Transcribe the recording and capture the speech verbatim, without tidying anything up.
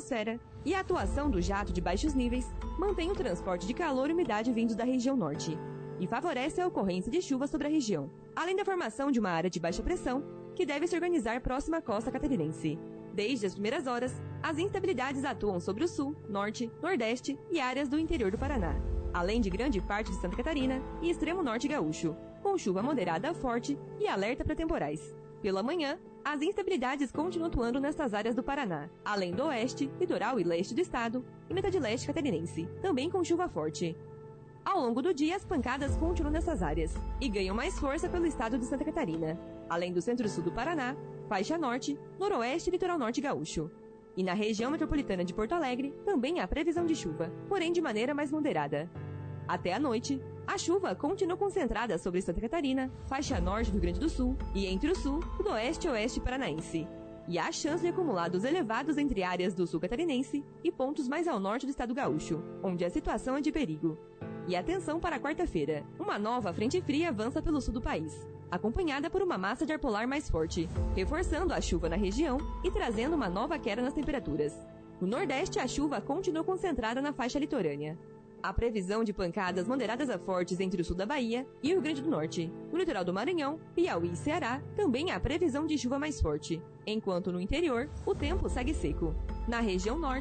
atmosfera e a atuação do jato de baixos níveis mantém o transporte de calor e umidade vindos da região norte e favorece a ocorrência de chuva sobre a região, além da formação de uma área de baixa pressão que deve se organizar próxima à costa catarinense. Desde as primeiras horas, as instabilidades atuam sobre o sul, norte, nordeste e áreas do interior do Paraná, além de grande parte de Santa Catarina e extremo norte gaúcho, com chuva moderada a forte e alerta para temporais. Pela manhã, as instabilidades continuam atuando nestas áreas do Paraná, além do oeste, litoral e leste do estado e metade leste catarinense, também com chuva forte. Ao longo do dia, as pancadas continuam nessas áreas e ganham mais força pelo estado de Santa Catarina, além do centro-sul do Paraná, faixa norte, noroeste e litoral norte gaúcho. E na região metropolitana de Porto Alegre também há previsão de chuva, porém de maneira mais moderada. Até a noite, a chuva continua concentrada sobre Santa Catarina, faixa norte do Rio Grande do Sul e entre o sul, sudoeste e oeste paranaense. E há chance de acumulados elevados entre áreas do sul catarinense e pontos mais ao norte do estado gaúcho, onde a situação é de perigo. E atenção para a quarta-feira, uma nova frente fria avança pelo sul do país, acompanhada por uma massa de ar polar mais forte, reforçando a chuva na região e trazendo uma nova queda nas temperaturas. No Nordeste, a chuva continua concentrada na faixa litorânea. Há previsão de pancadas moderadas a fortes entre o sul da Bahia e o Rio Grande do Norte. No litoral do Maranhão, Piauí e Ceará, também há previsão de chuva mais forte, enquanto no interior, o tempo segue seco. Na região norte,